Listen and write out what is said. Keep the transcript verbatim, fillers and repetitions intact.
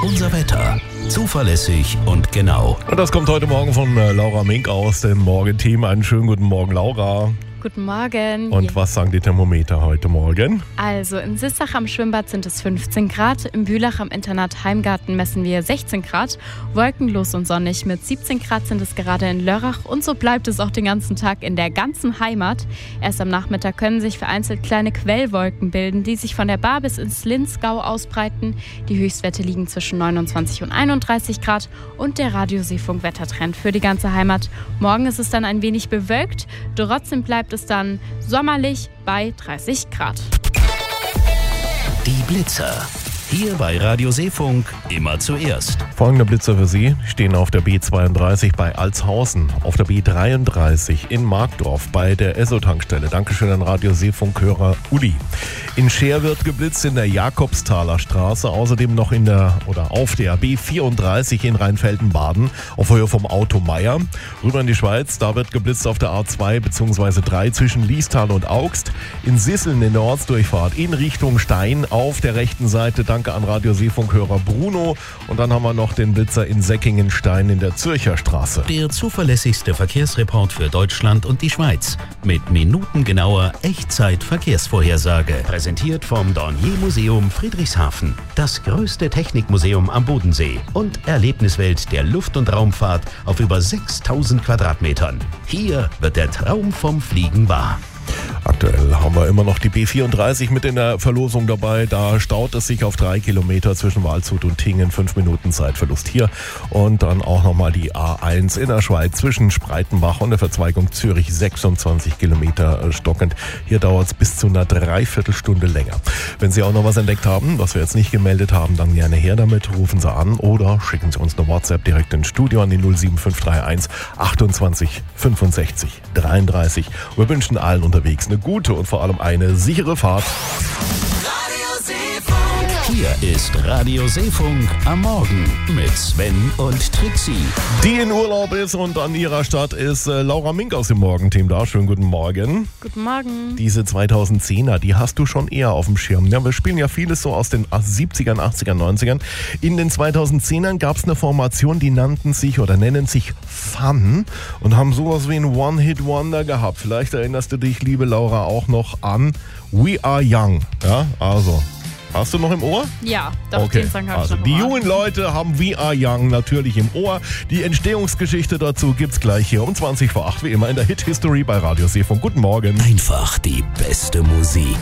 Unser Wetter. Zuverlässig und genau. Und das kommt heute Morgen von äh, Laura Mink aus dem Morgenteam. Einen schönen guten Morgen, Laura. Guten Morgen. Und ja. Was sagen die Thermometer heute Morgen? Also in Sissach am Schwimmbad sind es fünfzehn Grad, im Bülach am Internat Heimgarten messen wir sechzehn Grad, wolkenlos und sonnig mit siebzehn Grad sind es gerade in Lörrach und so bleibt es auch den ganzen Tag in der ganzen Heimat. Erst am Nachmittag können sich vereinzelt kleine Quellwolken bilden, die sich von der Bar bis ins Linzgau ausbreiten. Die Höchstwerte liegen zwischen neunundzwanzig und einunddreißig Grad und der Radioseefunk-Wettertrend für die ganze Heimat. Morgen ist es dann ein wenig bewölkt, trotzdem bleibt es dann sommerlich bei dreißig Grad. Die Blitzer. Hier bei Radio Seefunk immer zuerst. Folgende Blitzer für Sie stehen auf der B zweiunddreißig bei Altshausen, auf der B dreiunddreißig in Markdorf bei der Esso-Tankstelle. Dankeschön an Radio Seefunk-Hörer Uli. In Scheer wird geblitzt in der Jakobsthaler Straße, außerdem noch in der oder auf der B vierunddreißig in Rheinfelden-Baden auf Höhe vom Auto Meier. Rüber in die Schweiz, da wird geblitzt auf der A zwei bzw. drei zwischen Liestal und Augst. In Sisseln in der Ortsdurchfahrt in Richtung Stein auf der rechten Seite. Danke an Radio Seefunk-Hörer Bruno. Und dann haben wir noch den Blitzer in Säckingen-Stein in der Zürcher Straße. Der zuverlässigste Verkehrsreport für Deutschland und die Schweiz. Mit minutengenauer Echtzeit-Verkehrsvorhersage. Präsentiert vom Dornier-Museum Friedrichshafen. Das größte Technikmuseum am Bodensee. Und Erlebniswelt der Luft- und Raumfahrt auf über sechstausend Quadratmetern. Hier wird der Traum vom Fliegen wahr. Aktuell haben wir immer noch die B vierunddreißig mit in der Verlosung dabei. Da staut es sich auf drei Kilometer zwischen Waldshut und Tingen. Fünf Minuten Zeitverlust hier. Und dann auch nochmal die A eins in der Schweiz zwischen Spreitenbach und der Verzweigung Zürich. sechsundzwanzig Kilometer stockend. Hier dauert es bis zu einer Dreiviertelstunde länger. Wenn Sie auch noch was entdeckt haben, was wir jetzt nicht gemeldet haben, dann gerne her damit. Rufen Sie an oder schicken Sie uns eine WhatsApp direkt ins Studio an die null sieben fünf drei eins achtundzwanzig fünfundsechzig dreiunddreißig. Wir wünschen allen unterwegs eine gute und vor allem eine sichere Fahrt. Hier ist Radio Seefunk am Morgen mit Sven und Trixie. Die in Urlaub ist und an ihrer Stadt ist äh, Laura Mink aus dem Morgenteam da. Schönen guten Morgen. Guten Morgen. Diese zweitausendzehner, die hast du schon eher auf dem Schirm. Ja, wir spielen ja vieles so aus den siebzigern, achtzigern, neunzigern. In den zweitausendzehnern gab es eine Formation, die nannten sich oder nennen sich Fun und haben sowas wie ein One-Hit-Wonder gehabt. Vielleicht erinnerst du dich, liebe Laura, auch noch an We Are Young. Ja, also... Hast du noch im Ohr? Ja, doch, okay. Den Song habe also ich noch die im Ohr. jungen Leute haben We Are Young natürlich im Ohr. Die Entstehungsgeschichte dazu gibt's gleich hier um zwanzig vor acht, wie immer in der Hit History bei Radio Seefunk. Guten Morgen. Einfach die beste Musik.